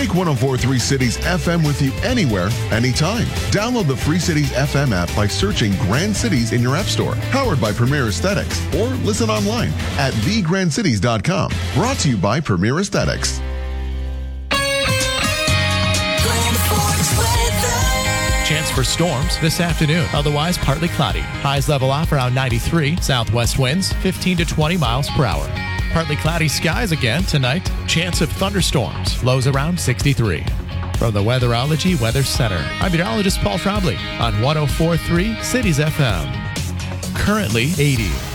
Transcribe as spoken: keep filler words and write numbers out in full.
Take one oh four point three Cities F M with you anywhere, anytime. Download the free Cities F M app by searching Grand Cities in your app store. Powered by Premier Aesthetics. Or listen online at the grand cities dot com. Brought to you by Premier Aesthetics. Chance for storms this afternoon. Otherwise, partly cloudy. Highs level off around ninety-three. Southwest winds fifteen to twenty miles per hour. Partly cloudy skies again tonight. Chance of thunderstorms. Lows around sixty-three. From the Weatherology Weather Center, I'm meteorologist Paul Trombley on one oh four point three Cities F M. Currently eighty.